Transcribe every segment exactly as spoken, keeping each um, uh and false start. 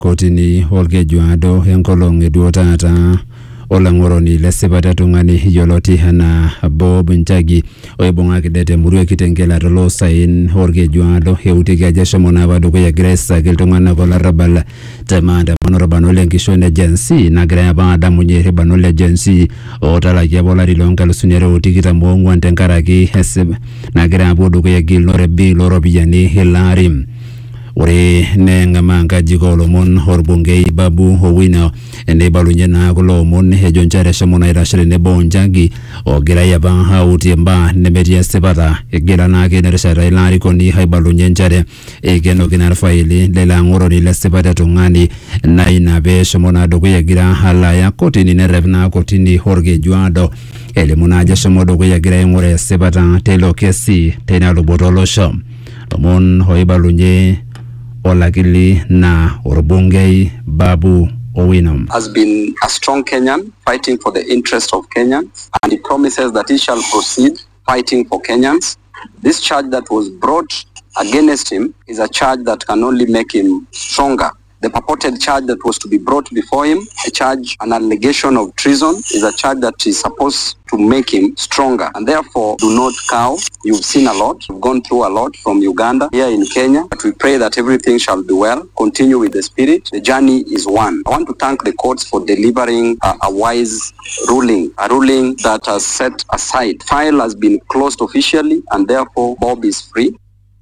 kotini olkejuado enkolong eduo taata olang'oroni lesipata tung'ani yioloti hana Bob Njagi oibung'aki det emurua Kitengela toloosaen olkejuado eutieki ajo eshomo naapa dukuya egira aisaki iltung'anak olarrabal te maandamano orbano lenkishon e Gen Z nagira apa adamunye irbano le Gen Z ootalaki apa olari loonkalusuni are otikitam oong'uan tenkaraki nagira apuo dukuya gilnore bill ooropiyiani ilaari. Ore neng'amaa nkajijik oolomon orbungei Babu Owino eneibalunye naa kulo omon ejo nchere eshomo naa aitashe tenebo Njagi ogirai apa autie mbaa nemetii esipata egira naake ina rishata ilo arikoni aibalunye nchere eikenoki naa irfaili lelo ang'oroni lesipata tung'ani naa ina peeshomo naa dukuya egira alo aya kotini nerrep naa kotini olkejuado elimu naa ajo eshomo dukuya egira aing'uraa esipata teilo kesi teina luboto olosho. Omon oibalunye olakili na orbungei Babu Owino has been a strong Kenyan fighting for the interest of Kenyans, and he promises that he shall proceed fighting for Kenyans. This charge that was brought against him is a charge that can only make him stronger. The purported charge that was to be brought before him, a charge, an allegation of treason, is a charge that is supposed to make him stronger. And therefore, do not cow. You've seen a lot. You've gone through a lot from Uganda, here in Kenya. But we pray that everything shall be well. Continue with the spirit. The journey is one. I want to thank the courts for delivering a, a wise ruling, a ruling that has set aside. File has been closed officially, and therefore Bob is free.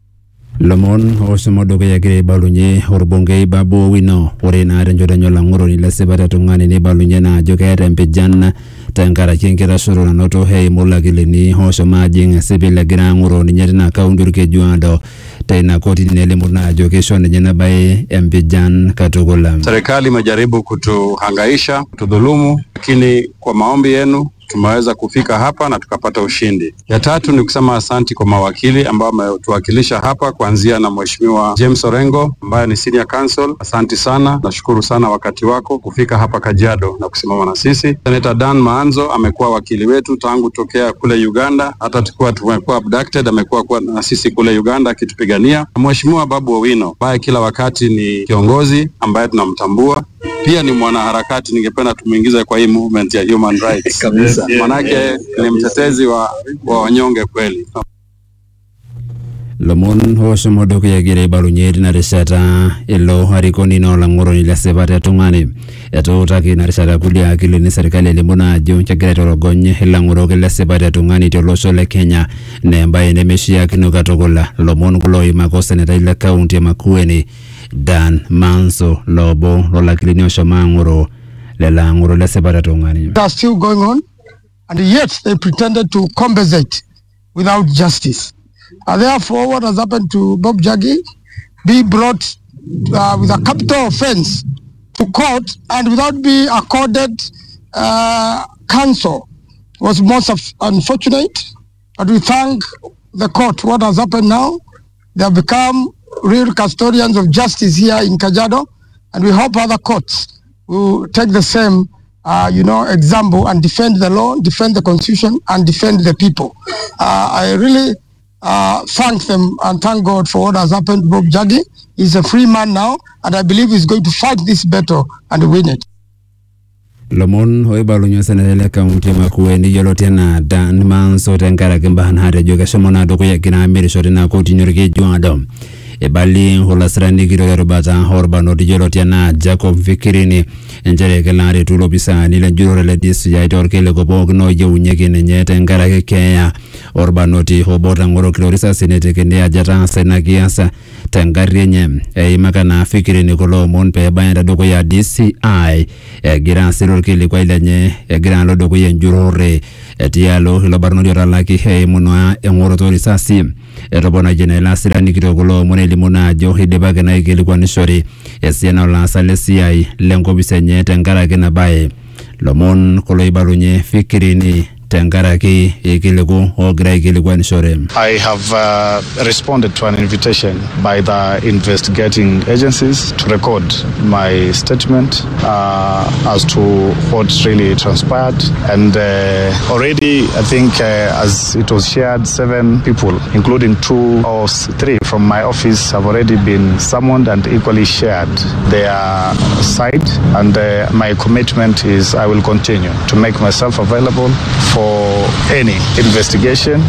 Lomon oshomo dukuya egira aibalunye orbungei Babu Owino ore naa tenchoto olang'oroni lesipata tung'ani neibalunye naa ajo keeta empijan tenkaraki enkitashoto nanoto eimu ilakilini oshomo ajing esipil egira ang'oroo ninye tina kaunti olkejuado teina kotini nelimu naa ajo keisho ninye nabaye empijan katukul. Serikali imejaribu kutuhangaisha, kutudhulumu, lakini kwa maombi yenu tumeweza kufika hapa na tukapata ushindi. Ya tatu ni kusema asanti kwa mawakili ambao wametuwakilisha hapa kuanzia na Mheshimiwa James Orengo ambaye ni senior counsel. Asanti sana, nashukuru sana wakati wako kufika hapa Kajiado na kusimama na sisi. Senator Dan Maanzo amekuwa wakili wetu tangu tokea kule Uganda, hata tukua tumekuwa abducted amekuwa kwa na sisi kule Uganda akitupigania. Mheshimiwa Babu Owino ambaye kila wakati ni kiongozi ambaye tunamtambua, pia ni mwanaharakati, ningependa tumuingize kwa hii movement ya human rights. Kabisa. Manake ni mtetezi wa, wa wanyonge kweli. Lomon oshomo dukuya egira aibalunye tina rishata ilo arikoni naa olang'oroni lesipata tung'ani etuutaki ina rishata kulie akilini serikali elimu naa ajo kegira aitologony ilang'orok lesipata tung'ani tolosho le Kenya naa embaye nemeishiakino katukul. Lomon kulo oimaka osenetai le kaunti e Makueni Dan Manso lobo lolakilini oshomo ang'oroo lelo ang'orok lesipata tung'ani. They are still going on, and yet they pretended to compensate without justice. And therefore, what has happened to Bob Njagi be brought uh, with a capital offense to court and without being accorded uh, counsel was most of unfortunate. But we thank the court. What has happened now, they have become real custodians of justice here in Kajiado, and we hope other courts will take the same uh, you know, example and defend the law, defend the constitution, and defend the people. Uh, I really uh, thank them and thank God for what has happened to Bob Njagi. He's a free man now, and I believe he's going to fight this battle and win it. Lomon oibalunye senele kaunti Makueni yioloti na Dan Manso tenkaraki mbaa naatejo keshomo naa dukuya egira amirisho tina kotini olkejuado. Ebali olasirani kitok erubata orbanoti yioloti enaa Jacob Fikirini nchere kelo aretu ilopisaani lenjurore le D C I torkiliku pookin ooyieunyeki ninye tenkaraki keeya orbanoti obo otang'orokito risasi netekini ajo etaasa ina kias tengarri enye. Eimaka naa Fikirini kulo omon peebaya tedukuya D C I egira asiru orkilikuai lenye egira alo dukuya enjurore tialo ilo barnoti otalaki eimu naa eng'oroto risasi. Etoponayie naa ilo asirani kitok kulo omon elimu naa ajo eidipaki naa aikilikwanishore esiana olaasak lesiai lenkopis enye tenkaraki ina baye. Lomon kulo oibalunye Fikirini tenkaraki ikiliku ogira ikilikuanishore. I have uh, responded to an invitation by the investigating agencies to record my statement uh, as to what really transpired, and uh, already I think uh, as it was shared, seven people, including two or three from my office, have already been summoned and equally shared their side, and uh, my commitment is I will continue to make myself available for any investigation.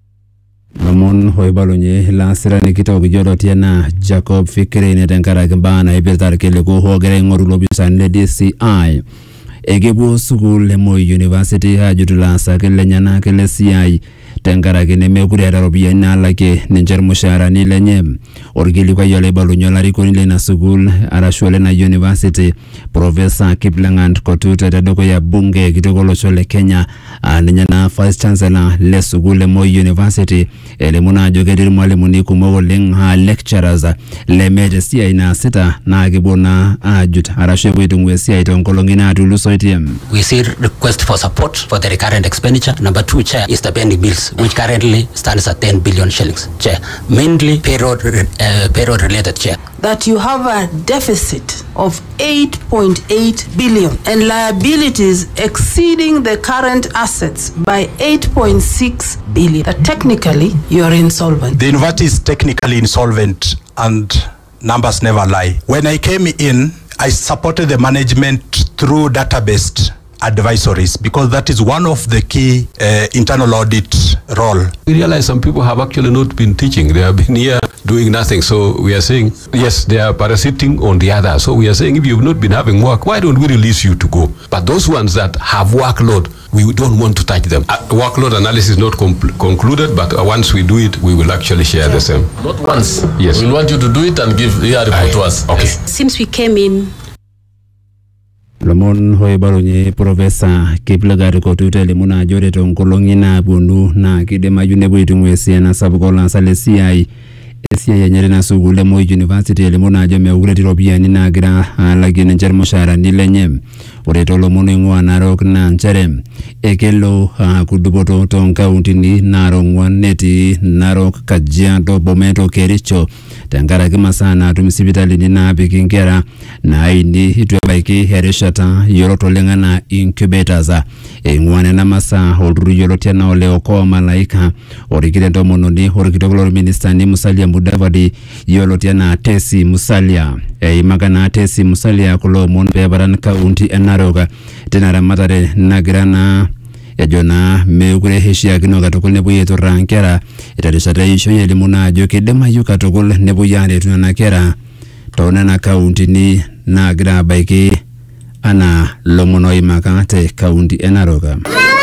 Lomon hoibalunye la sirani kita kijolo tiana Jacob Fikri ne tenkaraki bana ibirtar kiliku hogere ngoru lobisan le D C I egebu sukul le Moi University hajutula sakile nyana kele C I tenkaraki nemekure robia nalake ninjer mushara ni lenye orgili kwa yole balunyo larikoni le na sukul arashole na university Professor Kiplangat Kotuta tedoko ya bunge kitokolo chole Kenya ninyana vice chancellor le sukul le Moi University ele muna jogediri mwalimu ni kumogo leng ha lecturers le meje C I na sita na akibona ajut arashwe kwetu C I tonkolongina atuluso itiem. We see request for support for the recurrent expenditure. Number two, Chair, is the pending bills, which currently stands at ten billion shillings, Chair. Mainly payroll, uh, payroll related, Chair. That you have a deficit of eight point eight billion and liabilities exceeding the current assets by eight point six billion. That technically you are insolvent. The university is technically insolvent and numbers never lie. When I came in, I supported the management through database advisories because that is one of the key uh, internal audit role. We realize some people have actually not been teaching. They have been here doing nothing. So we are saying, yes, they are parasiting on the other. So we are saying, if you've not been having work, why don't we release you to go? But those ones that have workload, we don't want to touch them. Uh, workload analysis is not concluded, but uh, once we do it, we will actually share yeah. the same. Not once. Yes. We want you to do it and give your report I, to us. Okay. Yes. Since we came in, Lomon hoibalunye Professor Kiplangat Kotuta le muna jore tonkolongina bunu na kidema yunebu itungwesi na sabukola sale C I C I nyere na sukul le Moi University le muna jome ureti robia ni na gira lagine njer mushara ni lenye ureto lo munu ngwa narok na nchere ekelo kuduboto ton county ni narok neti narok Kajiado Bomet Kericho tenkaraki masana tumisibitali ni na bikingera na ini itwe baiki herishata yoroto lenga na incubators engwane na masa hodru yorotia na ole oko malaika orikire ndo mononi orikitokolo minister ni Musalia Mudavadi yorotia na Tesi Musalia e magana Tesi Musalia kulo mon bebaran county enaroga tenara matare nagrana ya jona meukure heshia kino katokol nebu yeto rankera itadishata isho yeli muna joke dema yu katokol nebu yane tunanakera tauna na kaunti ni nagra baiki ana lomonoi makate kaunti enaroga.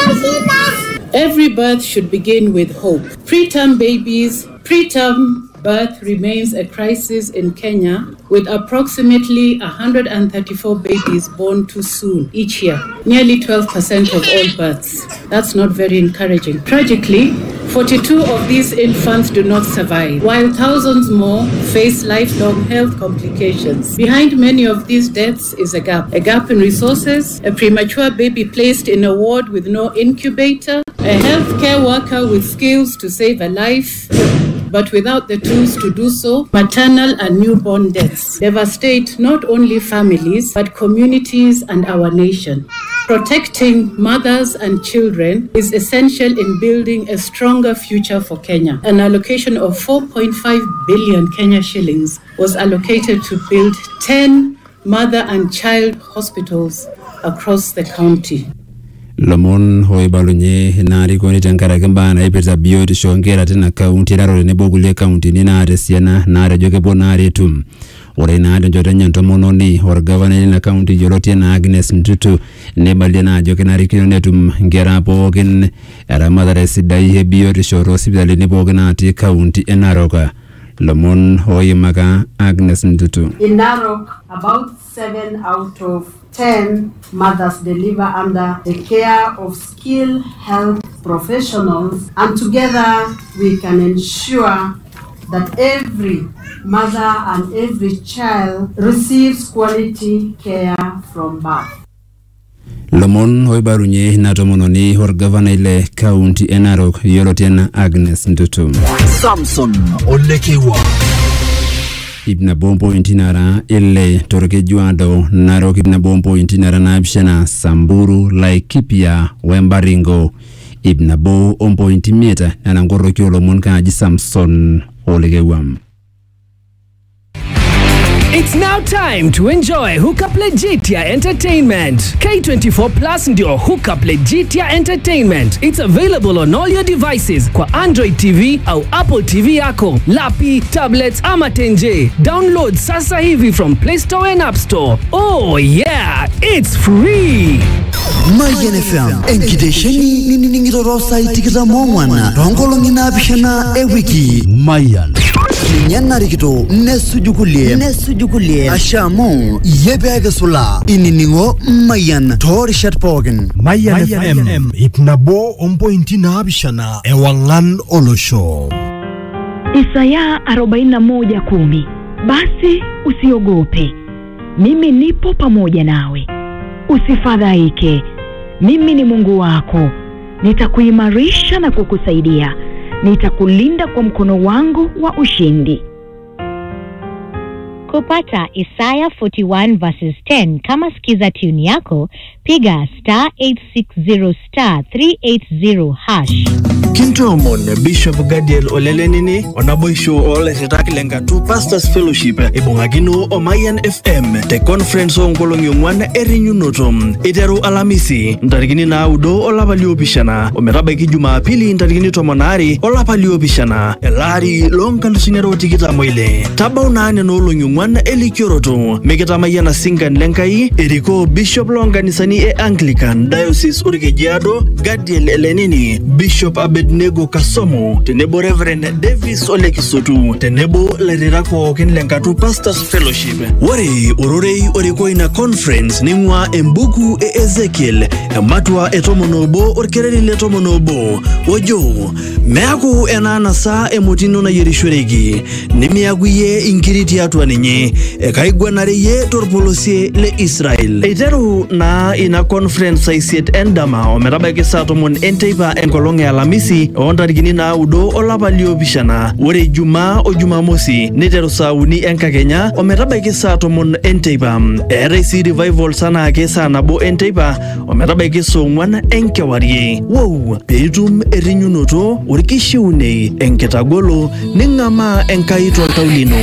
Every birth should begin with hope. Preterm babies, preterm birth remains a crisis in Kenya, with approximately one hundred thirty-four babies born too soon each year, nearly twelve percent of all births. That's not very encouraging. Tragically, forty-two of these infants do not survive, while thousands more face lifelong health complications. Behind many of these deaths is a gap, a gap in resources, a premature baby placed in a ward with no incubator, a healthcare worker with skills to save a life, but without the tools to do so. Maternal and newborn deaths devastate not only families, but communities and our nation. Protecting mothers and children is essential in building a stronger future for Kenya. An allocation of four point five billion Kenya shillings was allocated to build ten mother and child hospitals across the county. Lomon hoibalunye nari koni tankara kamba na ipeta bioti shongera tena kaunti naro ne bogule kaunti ni na aresiana na arajoke bonare tum ore na ade jote nyanto mononi or governor na kaunti jolotia na Agnes Mtutu ne balena joke nari kino netum ngera bogen era madare sidai he bioti shoro hospitali ne bogena ati kaunti enaroka. Lomon hoimaka Agnes Mtutu. In Narok, about seven out of ten mothers deliver under the care of skilled health professionals, and together we can ensure that every mother and every child receives quality care from birth. Lomon oibarunye na tomononi hor governor ile county Enarok yolotena Agnes Ntutu. Samson Olekewa. Ibna bombo intinara ile Torkejuado Narok ibna bombo intinara na Abshana Samburu Laikipia Wembaringo ibna bo ombo intimieta na nangoro kiolo monka Samson Olekewa. It's now time to enjoy Hookup Legitia Entertainment. K twenty-four Plus ndio Hookup Legitia Entertainment. It's available on all your devices kwa Android T V au Apple T V yako, lapi, tablets ama tenje. Download sasa hivi from Play Store and App Store. Oh yeah, it's free. Mayan F M enkidesheni nini ningiro site mongwana rongolo ngina bishana e wiki Mayan Nyana rikito nesujukulie nesujukulie ashamo yebega sula ininingo Mayan tor shatpogen Mayan F M ipnabo ompointi na bishana ewangan olosho. Isaya arobaini na moja kumi. Basi usiogope, mimi nipo pamoja nawe. Usifadhaike, mimi ni Mungu wako. Nitakuimarisha na kukusaidia. Nitakulinda kwa mkono wangu wa ushindi. Kupata Isaiah arobaini na moja verses ten kama skiza tune yako, piga star eight six zero star three eight zero hash. Kintomon Bishop Gadiel Olelenini onaboisho ole sitakilenga tu Pastors Fellowship ibongagino o Mayan F M te conference ongolong yongwana erinyunotom iteru alamisi ntarikini na udo olapalio bishana ometabaki Jumapili ntarikini tomonari olapalio bishana elari lonkandusinyero tikita moile tabau nane no lonyongwana elikioroto meketa Mayan singan lenkai eriko Bishop longanisani e Anglican Diocese Urkejiado Gadiel Elenini Bishop Abed Nego Kasomo tenebo Reverend Davis Olekisotu tenebo lerirako kinlenkatu Pastors Fellowship wari urorei oriko ina conference ningwa embuku e Ezekiel ematwa etomonobo orkereri letomonobo ojo meaku enana saa emotino na yerishoregi nimiaguye inkiriti atwa ninye ekaigwanare ye torpolosie le Israel eiteru na ina conference aisiet endama ometabaki saa tomon enteipa enkolonge alamisi ontarikini na udo olapalio bishana ore Juma o Jumamosi niteru sauni enkakenya ometabaiki saa tomon enteipa eetai si revival sana ake saa nabo enteipa ometabaiki songwan enkewarie wow peitum erinyunoto orkishiunei enkitagolo ning'amaa enkai toltaulino.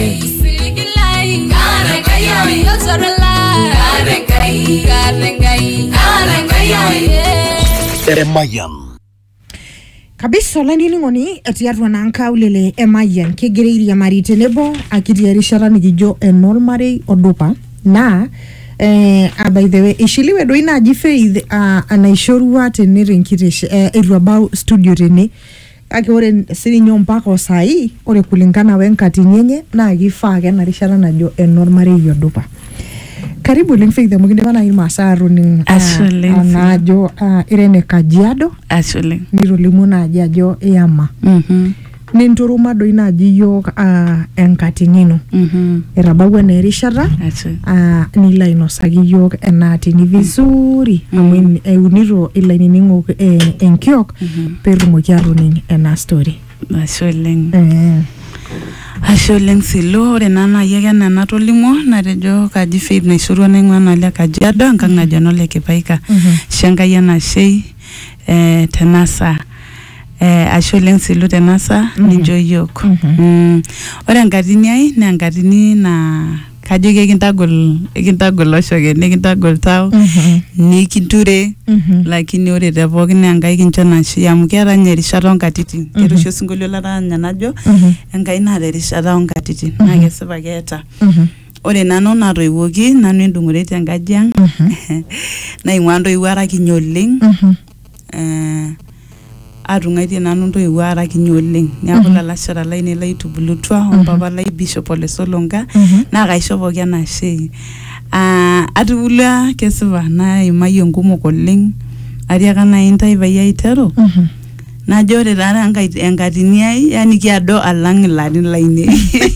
Mayan kabisa lanini ngoni atiarwa nanka ulele emayan kegreiri ya marite nebo akitiarishara nikijo enormare odupa na eh by the way ishiliwe do ina jifaith uh, anaishorua tenere nkirish eh, irwabau studio rene ake ore siri nyompa ko sai ore kulingana wenkati nyenye na gifaa na rishara najo enormare yodupa. Karibu Lingfaith the muginde bana ilma saru ni anajo Irene Kajiado actually niro limuna ajajo yama mhm ninturuma do ina jiyo uh, enkati nino mhm erabawe na erishara actually uh, nila inosagi yo enati ni vizuri amwini mm. uniro ila niningo eh, enkiok mm -hmm. peru mojaru ni ena story actually eh Asholeng silo renana yega na natolimo na rejo kaji faith na isuru na ngwana le Kajiado nkanga janole kipaika mm -hmm. shanga yana shei eh tenasa eh asholeng silo tenasa mm -hmm. nijo yok mm -hmm. mm. ore ngatini ai na ngatini na kaje kintagol kintagol oshoge ne kintagol tao mm -hmm. ni kinture mm -hmm. lakini ore depo kine ngai kinchana shia mukera nyeri sharon katiti mm -hmm. kerusho singolio la nyanajo mm -hmm. ngai na re sharon katiti mm -hmm. na geseba geta mm -hmm. ore nano na roiwogi nanu endungurete ngajiang mm -hmm. na ingwando iwara kinyoleng mm -hmm. eh arungaiti nanu ndo iwara kinyoleng nyakula la shara laini la itubulutwa mm -hmm. ombaba la Bishop Ole Solonga mm -hmm. na gaishobo kana shei ah atula keseba na imayo ngumo koleng aria kana intai baya itero mm -hmm. najo ore taata enkatini ai yani kiado alang ilarin laine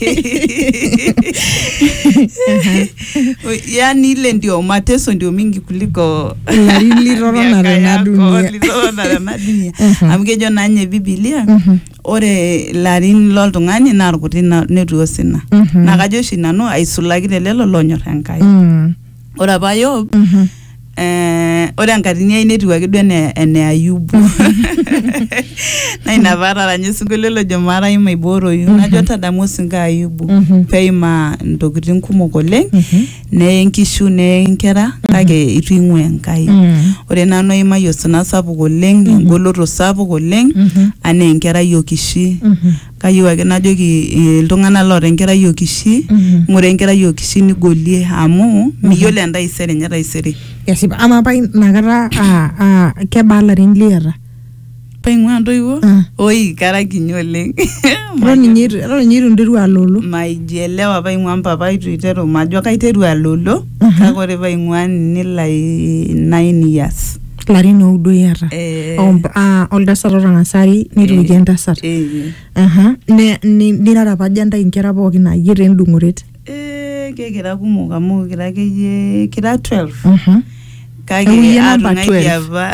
yani ile ndio mateso ndio mingi kuliko ilarin lirorona na dunia lirorona na dunia amkejo nanye Biblia ore larin loltung'ani na irkuti netu osina na kajo shi nanu aisulaki lelo lonyor Enkai ore apa Yob eh ore enkatini ai netiu ake duo ene ene Ayubu na inavara ranyo singole lo jomara ima iboro yu najo tadamu singa Ayubu peima ntokitin kumok oleng ne nkishu ne nkera kake itu ing'we Enkai ore nanu ima yosina sapuk oleng engoloto sapuk oleng ane nkera yokishi kayieu ake najoki iltung'anak loota enkerai yokishi ng'ure enkerai yokishi nigolie amu miyiolo entaisere nye taisere yasipa ama pa nakata a a kebaa larin liata paing'ua ntoiwuo oi kara kinyi oleng ro ninyi ro ninyi nderu alolo maijielewa paing'ua mpapa itu iteru majo kaiteru alolo kake ore paing'ua nilai nine years larin oudo iata oldasat otangasari nitu entasat aha ne nirara paja ntai nkera pookin naayie tendung'oret eh kekira kumok amu kira keyie kira twelve kake atung'aitie apa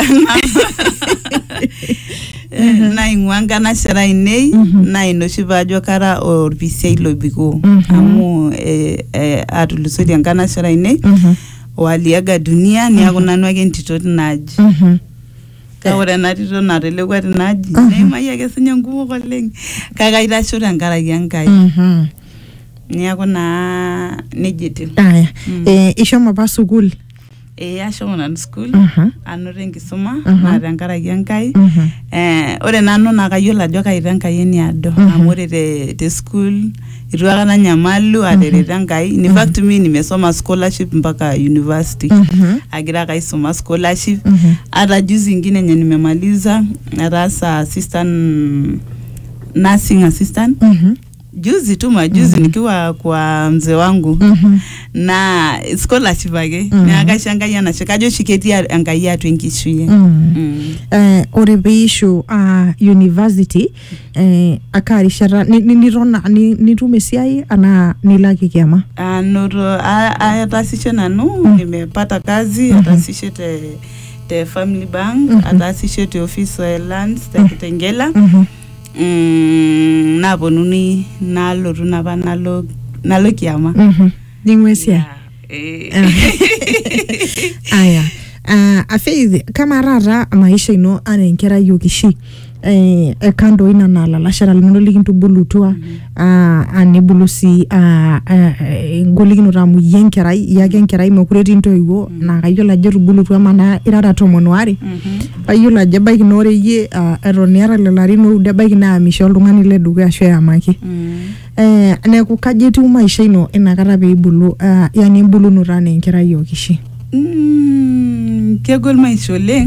naing'ua nkanashara ainei nainoshi paajo kara orpisiai lobikoo amu atulusoitie nkanashara ainei waliaga dunia niaku nanu ake entito tinaji kake ore ena tito natelekua tinaji neimayie ake sinye nkumok oleng kake aitasho tenkaraki Enkai niaku naa nejia etiu aya ishomo apa sukuul eh ashomo nanu school anoto enkisuma na tenkaraki Enkai eh ore nanu na kayiolo ajo kaita Enkai eniado amu ore te te school itu akata nyamalu atereta Enkai in fact mimi nimesoma scholarship mpaka university agira kaisoma scholarship hata juzi ingine nye nimemaliza nataasa assistant nursing assistant juzi tu majuzi nikiwa kwa mzee wangu na scholarship ake na akashanganya na shikajo shiketi Enkai atu enkishuye eh ore beisho university eh akarishara nirona nitume siai ana nilaki kiama anoto atasishe nanu nimepata kazi atasishe te te family bank atasishe te office of lands te Kitengela mm naponuni nalotu napa nalo nalo kiama mhm ningwesia aya ah afeizi kama rara maisha ino ana nkera yokishi eh kando ina nala la shara lino likintubulutua ah anibulusi ah ngolikino ramu yenkerai yake nkerai mekureti ntoiwo na kayola je tubulutua mana irara tomonwari ayola je baiki nore ye eroniara lelarino de baiki na amisho ltung'ani le duka asho yamaki eh ne kukajeti maisha ino inakata peibulu yani bulunura ne nkerai yokishi mm kegol maisha oleng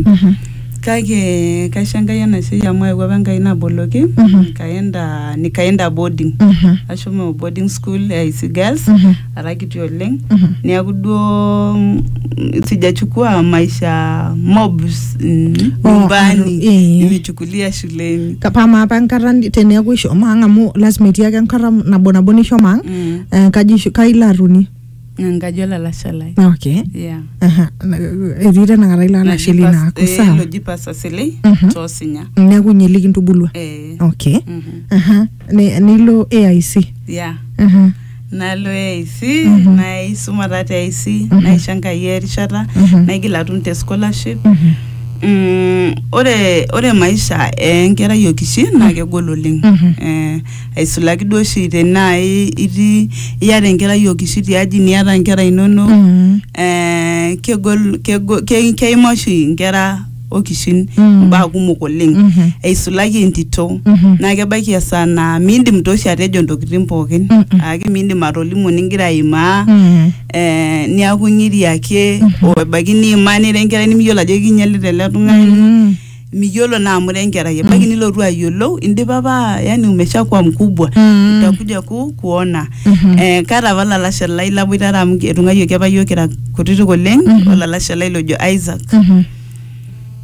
kake kashanganya na sei amwe kwa Enkai naboloki kaenda nikaenda boarding ashomo boarding school I C girls arakiti oleng niaku duo sijachukua maisha mobs nyumbani nimechukulia shuleni kapama hapa nkara teneku shoma ngamu lazima itiake nkara nabona boni shoma kaji kailaruni ngajola la shalai okay yeah aha erira na ngaraila la shili na kusa lojipa sasile tosinya nyaku nyeliki ntubulwa eh okay aha ne nilo A I C yeah aha nalo A I C na isuma data A I C na ishanga yeri shata na igila tunte scholarship Mm, ore ore maisha enkera yokishi na kegol oleng eh aisulaki duo shi tena iti iyata enkera yokishi tiaji niata enkera inono eh kegol kegol keimoshi enkera okishin ba kumok oleng aisulaki entito na kebaiki sana mindim toshi atejo ntokitin pookin ake mindim atolimu ningira ima eh niaku nyiri yake obaki ni imani renkera nimiyola ajo kinyalite le tung'ani miyiolo na amure enkera yebaki nilotu ayiolou indipa pa yani umeshakuwa mkubwa utakuja ku kuona eh kara wala la shalai la bwitara mke tung'ayo kepa yokera kutito koleng wala la shalai lojo Isaac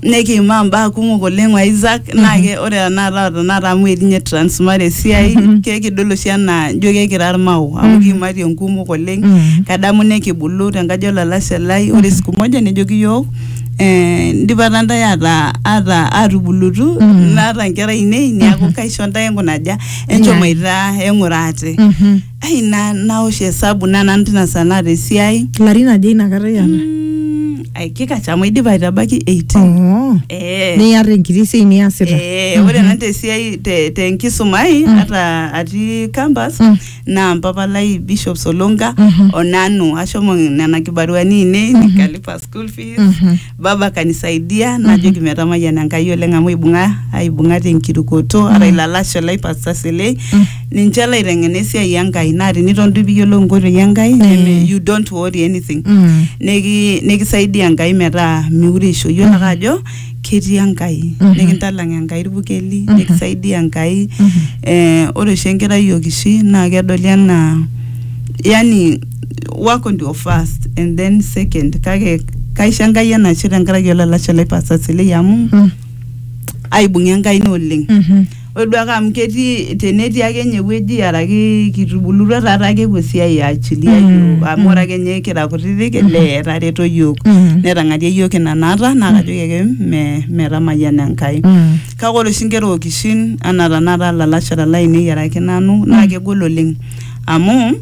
neki mamba kumok oleng wa Isaac nake ore tanakata tanakata amu etinye transmare siai kekidolo oshi anaa ijo kegira irmao amu kimatie nkumok oleng kadamu nekibulu tenkaji olalashe lai ore siku moja nejoki yiok eh ndipa ntae ata ata atubulutu nata nkera ine niaku kaisho ntae ngunaja enchomoita engurate ai na naoshe hesabu nana ntina sana tesiai Larina je inakata yana ai kika chamo idipa aitabaki eighteen oh eh ni yare nkirisi ni asita eh ore nante siai te te nkisumai hata ati campus na mpapa lai Bishop Solonga onanu ashomo nana kibaruani ine nikalipa school fees baba kanisaidia najoki metamaya nankai oleng amu ibunga aibunga tenkirukoto ara ilalasho lai Pastor Sele ninjala irengene siai yangai na tenitondu biyolo ngoto yangai you don't worry anything neki nekisaidia ngai meta miurisho yona kajo ketii enkai nikintalang enkai irpukeli nikisaidia enkai eh ore shenkera yokishi na kedoli ana yani work on your first and then second kake kaisha enkai ena chira enkai yola la chala Pastor Sele yamu aibunga enkai no oleng odwaka amketi teneti ake nyeweji araki kitubulura tata ke posiai achilia yo amora kenye kira kutitik le tareto yok netangarie yok nanata na kajoke me meramayana enkai kakolo shingero kishin anara nara la lashara line yaraki nanu na kegol oleng amu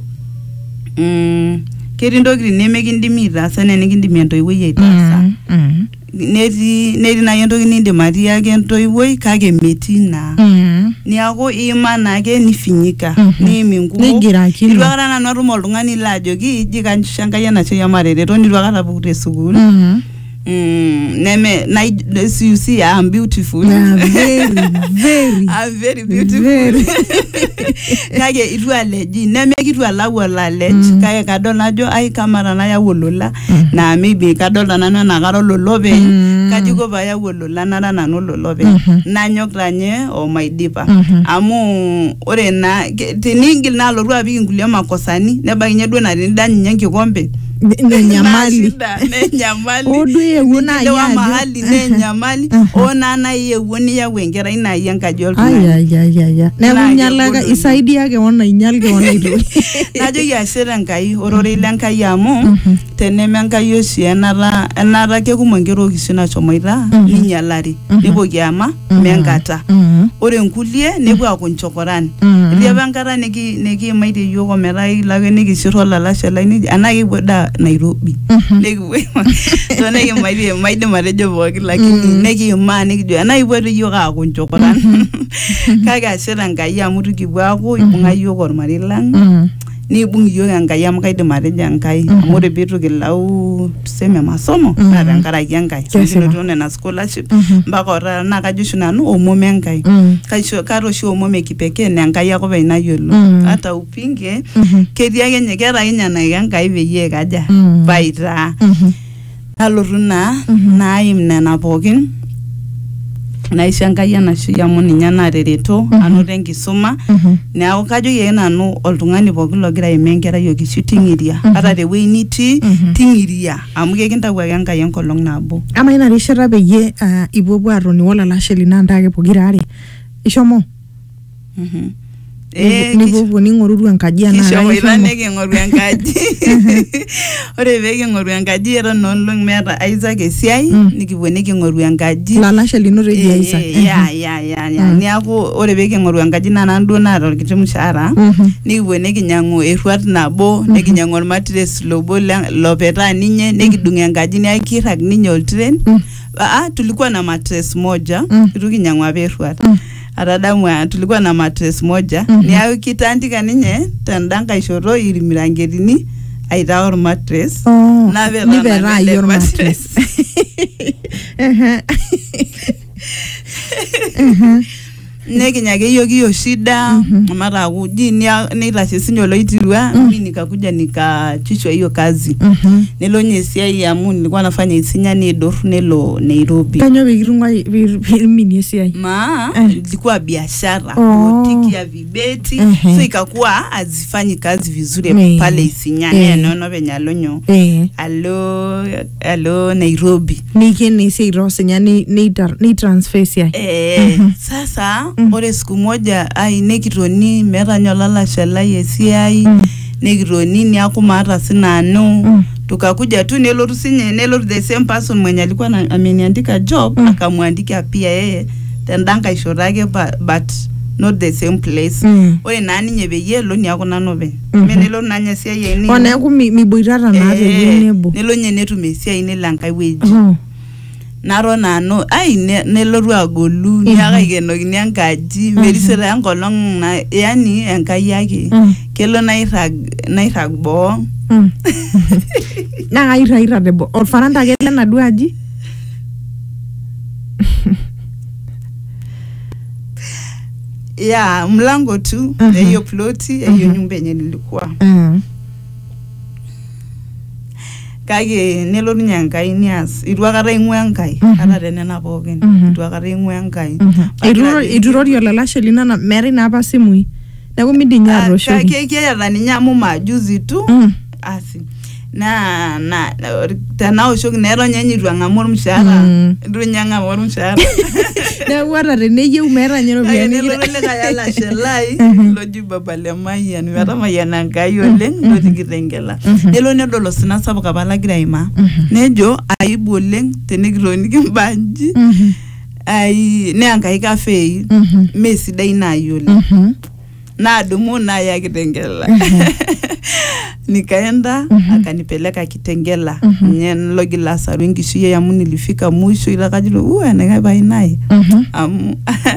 mm keti ntokitin nemekindimi itaasa nenikindimi entoiwoi aitaasa neti neti na yento kininde maria ke ntoiwoi kake metina niaku imana ake nifinyika ni mingumo nilwakata nanu atumo oltung'ani laajoki jikanshanka yana che yamarere nilwakata pukute school Mm, neme na you see I'm beautiful. Yeah, very very I'm very beautiful. Kage itu aleji neme kitu alawo la lech kage kadona jo ai kamera na ya wolola na maybe kadona na na karo lolobe kajiko baya wolola na na no lolobe na nyokranye o my dipa amu ore na tiningil na lo ruabi ngulia makosani neba nyedwe na ndani nyanki kombe ne nyamali ne nyamali odu yewu na ya mahali ne nyamali ona na yewu ni ya wengera ina yanka joltu ay ay ay ay ne nyalaga isaidi yake ona inyalge ona ido najo ya sera ngai orore lenka yamu teneme ngai yoshi enara enara ke kumongero kisina chomoita ninyalari nibo gyama mengata ore nkulie nebu akunchokorani ria bankara neki neki maite yoko merai lage neki sirola la shalaini anake boda Nairobi neki so neki maite maite marejo boki lakini neki ma neki jo anai boda yoka akunchokorani kaga sera ngai yamutu kibwako ibunga yoko marilang ni bungi yo ngai am kaide mareja ngai amore betu gelau tuseme masomo na rankara yangai sino tone na scholarship mbako ra na kajushuna no omome ngai kaisho karo shi omome kipekee ne ngai yako baina yolo hata upinge kedia yenye kera inya na yangai beye kaja baita aluruna na imna na pogin naishanka yana shuya muni nyana rereto anu rengi suma na okajo yena no oltungani pokilo gira imengera yoki shootingiria ata the way niti tingiria amuke kinta kwa yanga yenkolong nabo ama ina rishara beye ibobwa roni wala lasheli nandage pogirare ishomo mhm eh nibo ni ngoruru enkaji ana kisho ilane ke ngoru enkaji ore bege ngoru enkaji era non long meta Isaac esiai nikibone ke ngoru enkaji la la sheli no reji Isaac ya ya ya ya niaku ore bege ngoru enkaji nana ndo na ro kitimushara nikibone kinyangu erwat nabo nekinyangu matres lobo lopeta ninye nekidunga enkaji ni akirag ninye oltren ah tulikuwa na matres moja tukinyangu aberwat Atadamu tulikuwa na mattress moja mm -hmm. ni ayo kitandika ninye tandanga ishoro irimirangedini aita or mattress oh, na vera na vera your mattress nekinyake yoki hiyo shida mara kuji nitashe sinyo loitirwa mimi nikakuja nikachishwa hiyo kazi nilo nyesia ya mu nilikuwa nafanya isinya ni dor nelo Nairobi kanyo bigirungwa mimi nyesia ma ilikuwa biashara botiki ya vibeti so ikakuwa azifanyi kazi vizuri pale isinya neno no benyalonyo alo alo Nairobi niki ni siro senya ni ni transfer sia eh sasa ore siku moja ai nekironi mera nyolala shala yesiai nekironi ni akumata sinano tukakuja tu nelo tusinye nelo the same person mwenye alikuwa ameniandika job akamwandika pia yeye tendanga ishorake but not the same place ore nani nyebe yelo ni akuna nobe menelo nanya sia yeni ona ku miboirara na nebo nelo nyenetu mesia ine lankai weji naro nano ai neloru agolu nyaga igeno nyangaji merisera yankolong na yani enkai yake kelo na irag na iragbo na ira ira debo orfananda gele na duaji ya mlango tu hiyo ploti hiyo nyumba yenye nilikuwa kage nelo nyangai nias idwakara ingwengai ana rene na bogen idwakara ingwengai iduro iduro yola la shelina na meri na ba simui na gumidi nyaro sho kage kage ya ni nyamu majuzi tu asi na na tana osho nero nyenyi rwanga mor mshara ndro nyanga mor mshara na wara rene ye umera nyero biani le kaya la shelai loji babale maya ni wara maya nangayo leng lo tingirengela elo ne dolo sina sabu kabala graima nejo aibu leng tenigironi kimbanji ai ne angai cafe mesi dai na yole na dumu na ya kitengela nikaenda akanipeleka Kitengela nyen logi la sarungi shiye ya muni nilifika mwisho ila kajilo uwe na bai naye am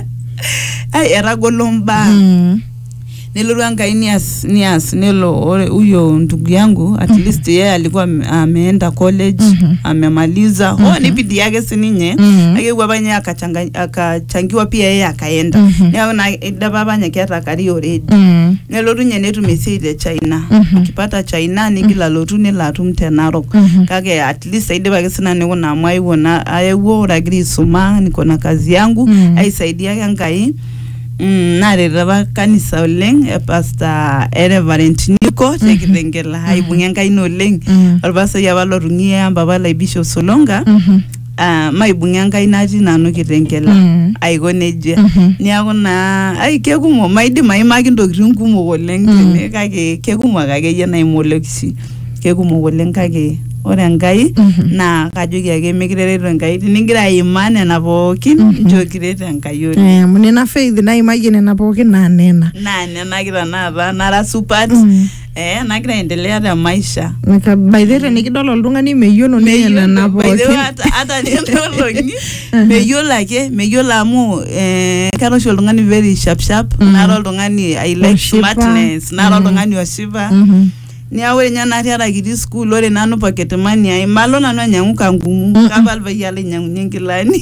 ai era golomba niliranga nias nias nilo huyo ndugu yangu at least yeye alikuwa ameenda college amemaliza ho ni bidii yake sininye akegwa banya akachanga akachangiwa pia yeye akaenda na daba banya kiata kari already nilo runye netu mesile China ukipata China ni kila lotu ni la tumtenaro kage at least aide bage sina niko na mwai wona ayewo ragri suma niko na kazi yangu aisaidia yangai Mm, nare raba kanisa oleng e pastor Reverend Niko tekirengela haibungenga ino oleng albasa ya balorungie amba bala Bishop Solonga ah maibungenga inaji nanu kirengela aigoneje niakuna ai kekumo maidi maimaki ndokirin kumo oleng tene kake kekumo kake yena imolekisi kekumo oleng kake ore ngai na kajoki ake mikirerero ngai ningira imane na bokin njokirete ngai yole eh munena faith na imagine na bokin na nena na nena kira na ba na super eh na kira endelea na maisha nika baidere nikidolo oltungani meyono nena na bokin hata hata nendolongi meyola ke meyola mu eh karo oltungani very sharp sharp na oltungani I like smartness na oltungani washiba ni awe nyana tiara kiti school ore nanu pocket money ai malo nanu nyanguka ngumu kabal bayale nyangu nyingilani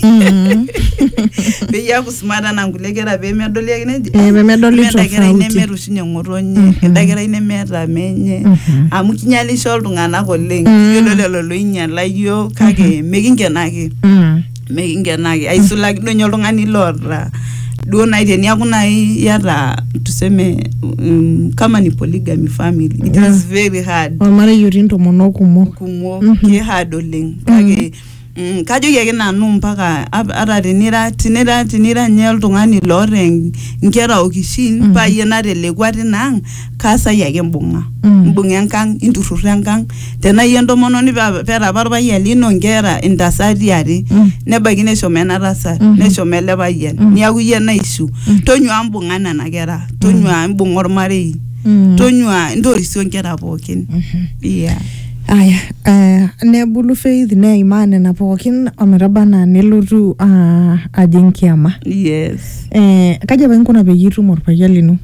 be ya kusmara na ngulekera be medoli yakine eh be medoli tofauti ine meru shinya ngoronye ndagera ine mera menye amukinyali shol tungana koleng yololo lo inyala yo kage mekingenake mekingenake aisula kidonyo tungani lora duona ile ni hakuna yata tuseme um, kama ni polygamy family it yeah. is very hard mara yurinto monokumo kumo mm -hmm. ke hard oleng kage mm, kajo yake nanu mpaka aratinira tinira tinira nyel tungani loreng ngera okishin mm -hmm. pa yena rele kwati nang kasa yake mbunga mm. mbunga nkang indurura nkang tena yendo mono ni pera barba yali no ngera indasadi yari mm. ne bagine shomena rasa mm -hmm. ne shomele bayen mm. ni akuye na isu mm. tonyu ambunga na nagera tonyu ambungor mari mm. tonyu ndori so ngera bokin mm -hmm. yeah aya eh nebulu faith ne imane na pookin omerabana nelotu uh, ajinkiama. Yes. Eh kaja ba nkuna pe yitu morpayian lino.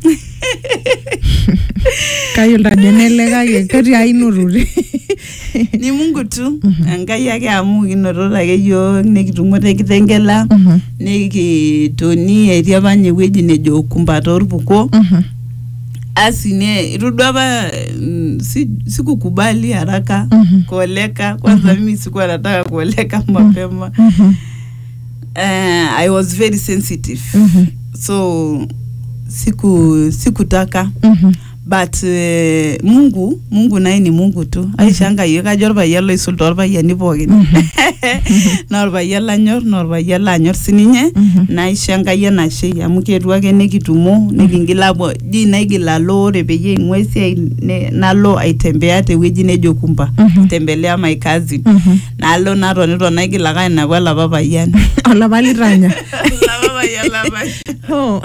Kayo ndadenele kake kati ainururi. Ni Mungu tu. Enkai yake amu kinorora ke yo nekitumote kitengela. Nekitoni etii apa nye weji nejo kumbata orpuko. Asine irudwa ba si sikukubali haraka kuoleka kwanza mimi sikuwa nataka kuoleka mapema. Uh, I was very sensitive. So siku sikutaka. But uh, Mungu Mungu naye ni Mungu tu. Aishanga yeka jorba yello isultorba yani bogin. Norba yella nyor norba yella nyor sininye na aishanga yana shei amuke ruake nekitumo nikingila bo di naigila lore beye ngwesi nalo aitembeate weji nejo kumba tembelea my cousin nalo naro niro naigila kai na wala baba yani ala baliranya la baba yalla ba oh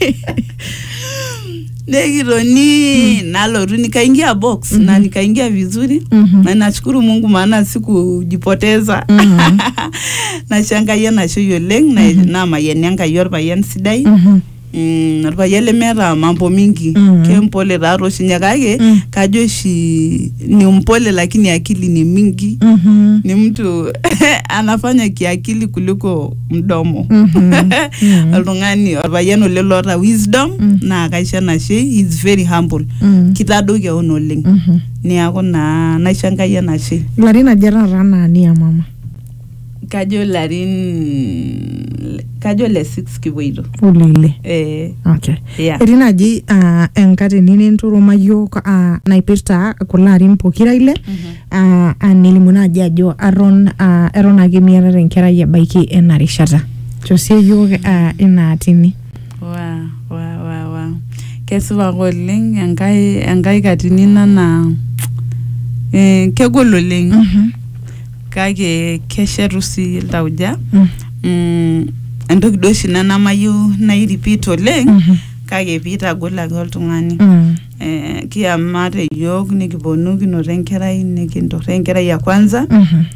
Negironi nalo tu nikaingia box mm -hmm. na nikaingia vizuri mm -hmm. na nashukuru Mungu maana sikujipoteza mm -hmm. na shanga yana shoyo leng na mm -hmm. na mayenanga yorba yan sidai mm -hmm. Mm, narba yele mera mambo mingi mm -hmm. kempole raro shinyakake mm -hmm. kajoshi ni mpole lakini akili ni mingi mm -hmm. ni mtu anafanya kiakili kuliko mdomo mm -hmm. Alungani narba yeno lelora wisdom mm -hmm. na kaisha na she is very humble mm -hmm. kitadoge onoleng mm -hmm. ni ako na naishanga yana she larina jera rana ni ya mama kajo larin kajo le six kiwiro ulile eh okay yeah. Erina ji uh, enkati nini nturo mayo uh, naipirta kularin pokira ile mm -hmm. uh, anilimuna ajo aron uh, aron agimiara renkera ya baiki enarishata chosie yo uh, ina atini wa wa wa wa kesuwa goleng enkai enkai katini nana eh kegololeng mm -hmm. kage kesherusi lauja mm, mm entoki doshi nana mayu na repeat oleng mm -hmm. kage pita gola goltungani mm. eh kiamate yok nikibonu kino renkerai nikindo renkerai ya kwanza mm -hmm.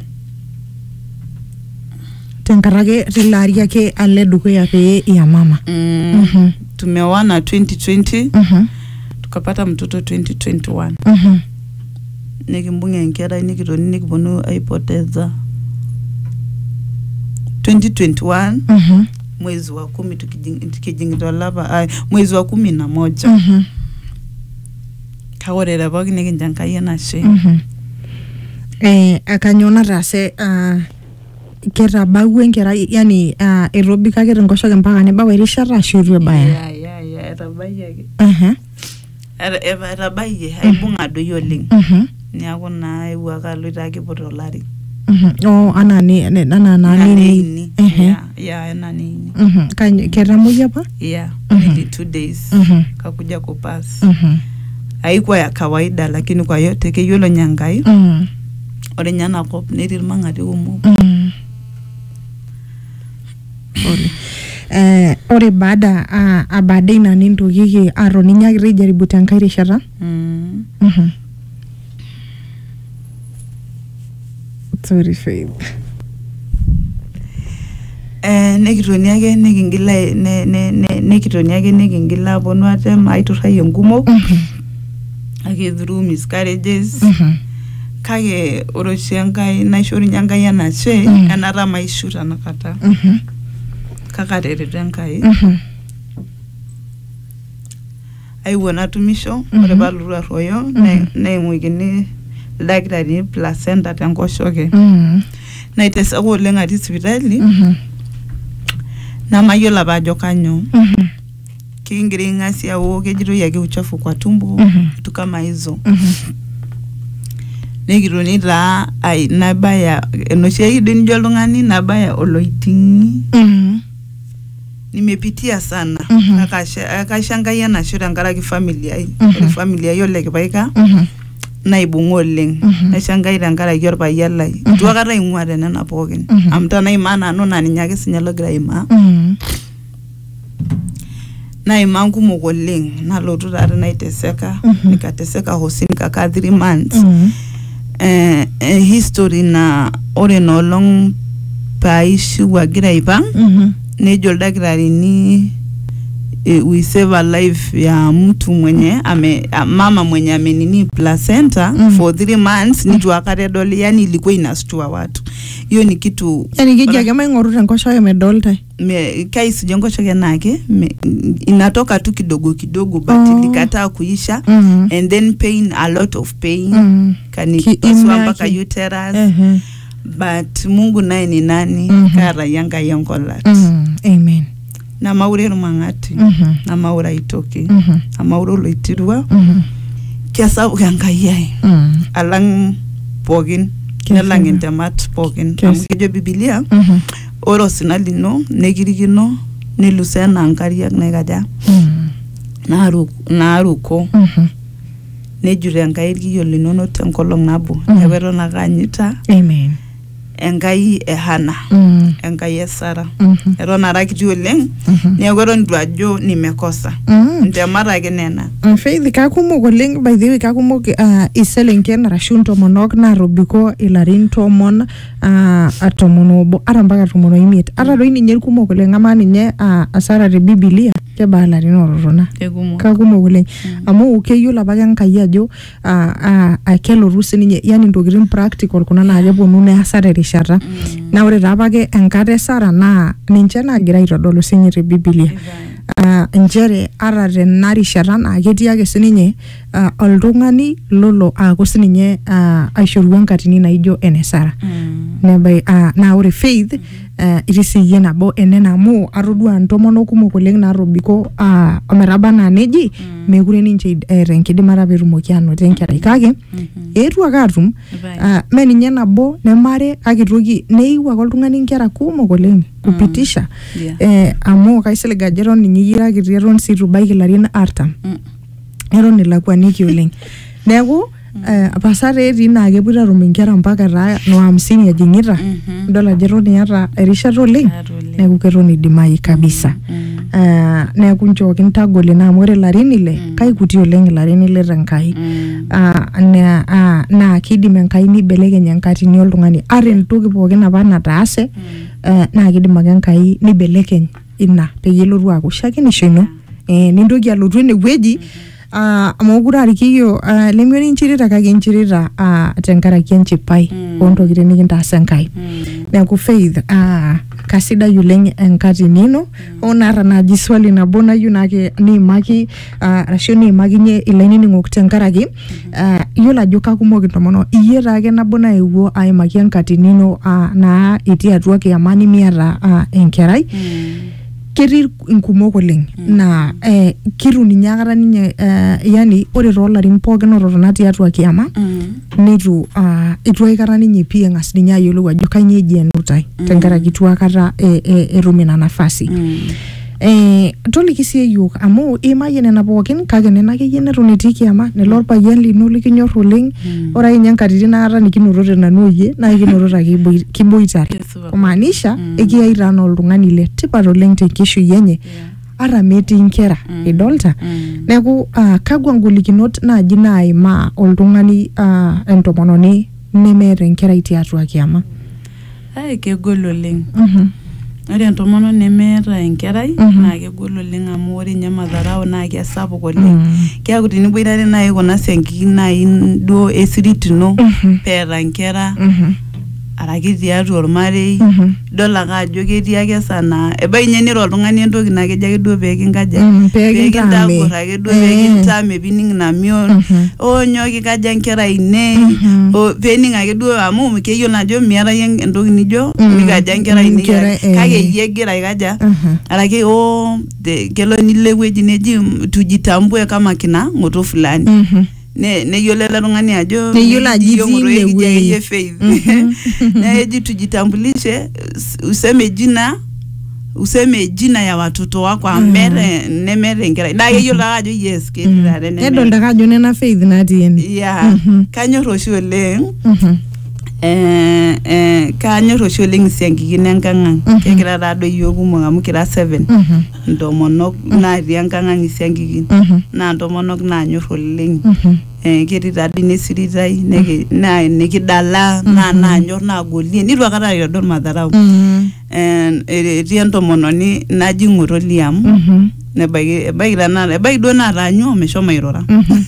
tenkarage rilari yake ale duko ya pe ya mama mm. mm -hmm. tumeoana twenty twenty mm -hmm. tukapata mtoto twenty twenty-one mm -hmm. nikimbunga nkera nikitoni nikibonu aipoteza twenty twenty-one mhm mwezi wa kumi tukijingitoa lava mwezi wa kumi na moja mhm kaorera bagi nikinjanga yana she mhm eh akanyona rase uh, kera bagu nkera yani uh, aerobika kera ngoshoke mpaka ne bawe rishara shuru baya ya ya ya erabaya mhm era erabaye aibunga doyoling mhm niako na ewaka loitaki potolari mhm oh anani nana nani eh ya ya nani mhm kan keramuya pa yeah only two days mhm kakuja kupass mhm haikuwa ya kawaida lakini kwa yote ke yolo nyangai mhm ore nyana kop nerir mangati umu mhm ole eh ore baada uh, abade ina nindu yiki aroni nyagire jaribu tankaire shara mhm mhm sorry faith eh nekitoni ake nekingila ne ne nekitoni ake nekingila bonu atem aiturai ngumo mhm ake through miscarriages mhm kage oroshengai naishori nyangai anache anara maishuta nakata mhm kaka rerengai mhm aiwona tumisho ore balura royo ne ne mwigini daktari placenta tenkoshoke mhm na itesa ko lenga di hospitali mhm na mayola bajo kanyo mhm kingiringa sia wo kejiro yake uchafu kwa tumbo vitu kama hizo mhm negironi la ai nabaya enoshia idin jolungani nabaya oloitingi mhm nimepitia sana akasha akashanga yana shura ngara ki familia hii familia yole kibaika mhm naibungoleng nashanga ira ngara yorba yalla tuakara ingware nana pokin amtana imana no nani nyake sinyalo graima mhm na imangu mogoleng na lotu dare na iteseka nikateseka hosini kaka three months eh, eh, history na ore no long paishu wagira ipa Mhm. nejo oldakitari ni eh, we save a life ya mtu mwenye ame a, mama mwenye amenini placenta Mhm. for three months mm. nitu akaredoli, yani ilikuwa inastua watu. Hiyo ni kitu yani kija kama ing'oru tenkoshoke medolta me kaisi jongochoke nake me, inatoka tu kidogo kidogo but Oh. ilikataa kuisha Mhm. and then pain, a lot of pain Mhm. kanipasua Ki- mpaka imaki. uterus Mhm. but Mungu naye ni nani Mhm. kara yanga yongolat Mhm. Amen. na maure rumangati Mhm. na maura itoke Mhm. na maura loitirwa Mhm. kiasa ganga yai Mhm. alang pogin nelang intemat pogin Kesa. amukijo Biblia Mhm. oro sinalino negirigino nilusena ankariak negaja Mhm. naru naruko Mhm. nejure enkai irkiyo linono tenkolong nabo Mhm. neeku eton ake anyita Amen. enkai e Hana Mhm. enkai e Sara Mhm. eton ara kiti oleng Mhm. neeku eton itu ajo nimekosa Mhm. ntemat ake nena Uh, Faith kakumok oleng by the way kakumok uh, iselenken arashu ntomonok narobiko ilarin tomon uh, tomon obo ata mpaka tomon oimiet ata doi ninye irkumok oleng ama ninye uh, asara te Biblia kebaa ilarin ototona kekumok kakumok oleng amu keyiolo apake Enkai ajo uh, uh, kelotu sininye yani ntokitin practical kuna naa keponu neasa terishata na ore taa apake enkata e Sara naa ninche naagira aitodolu sinye te Biblia uh, njere ata tena rishata naa ketii ake sininye uh, oltung'ani lolo aaku sininye uh, aishoru enkatini naijo ene Sara nebai uh, naa ore Faith uh, iti siyie nabo enen amu atodua ntomonok kumok oleng naarobiko uh, ometaba naa neji mekure ninche eeta enkidimata peetumoki anoto enkerai kake eetuo ake atum uh, mee ninye nabo nemare kake toki neiu ake oltung'ani nkera kumok oleng kupitisha Yeah. eh, amu kaisilig ajo eton ninye iyira kiti eton sii itu ibaiki ilarin artam eton ilakwaniki oleng neeku eh, pasara etii naa kepoito atum inkera mpaka taa no hamsini ejing'ita idol ajo eton iyata erishata oleng neeku keton idimayu kabisa eh, neeku nchooki ntagoli naa amu ore ilarin ile kaikuti oleng ilarin ile tenkai ah, na- ah, naa kidim Enkai nibelekeny enkatini oltung'ani ata entoki pookin apa nataase eh, naa kidim ake Enkai nibelekeny ina peyie elotu aaku shakinisho ino eh, nintoki alotu enewueji ah, mokure arikiyio ah, lemiore inchirita kake inchirita ah, tenkaraki enchipai ontokitin nikintaasa Enkai neeku Faith ah, kasidai oleng enkatini ino onaata naaji swali nabo nayieu naake niimaki ah, arashu niimakinye ilainining'ok tenkaraki ah, iyiolo ajo kakumok intomonok iyie taake nabo naewuo aimaki enkatini ino ah, naa itii atua kiama nimiata ah, enkerai ketii inkumok oleng naa eh, kitu ninye akata ninye eh, yani ore toolarin pookin ototona tiatua kiama nitu uh, itu aikata ninye pii eng'as ninye ayiolou ajo kanyioo eji enutai tenkaraki itu akata eh, eh, etum ina nafasi eh, toliki sii yiok amu iimayie nena pookin kake nena akeyie neton etii kiama nelo orpayian lino likinyor oleng ore ake ninye nkatitin nakata nikinotote nanu oyie naa kinotote ake kiboi- kiboitare kumaanisha ekiyai taa naa oltung'ani le tipat oleng tenkishui enye ata metii nkera idolta neeku uh, kakwa ngolikinot naaji naimaa oltung'ani uh, entomononi nemeeta enkerai tiatua kiama ai kegol oleng Mhm. ore entomononi nemeeta enkerai Mhm. naa kegol oleng amu ore nye madharau naa kesapuk oleng keeku teniboitare naaji kuna siankikin naaji duo esirit ino peeta nkera araki tiatua ormarei idol ake ajo ketii ake esaa naa ebaiki ninye niro oltung'ani entoki naa kejo ake duo peekinkaja Mhm, peekintame. peekintagor ake duo Eh. peekintame piining ina mion oo nyoo kikaja nkera ainei oo peening ake duo amu keyiolo ajo miata yie entoki nijo Mhm. mikaja nkera ainei Nkera, eh. kake iyie egira aikaja araki oo te- kelo nilo ewueji neji tujitambue kama kina ng'oto fulani Mhm. ne neyiolo ele tung'ani ajo Neyiolo ajo iyiok itii ng'oto ine ekijia wuei. akeyie Faith neji tujitambulishe us- useme jina useme jina ya watoto wako amere nemere enkerai naa keyiolo ake ajo yes ketii taata enemere. nedolta ake ajo nena Faith natii ene Yeah, kanyor oshi oleng Mhm. eh, eh, eh kanyor oshi oleng isiankiki nenkangang kegira tado yiok kumok amu kira seven ntomonok natii enkangang isiankiki na ntomonok nanyor oleng eh ketii tadi nesiritai na nikidala na nanyor nagolie nitu akata aitodol madharau eh etii entomononi naji Ngoroliam nebaiki ebaiki tana ebaiki duo nataanyu meshomo airora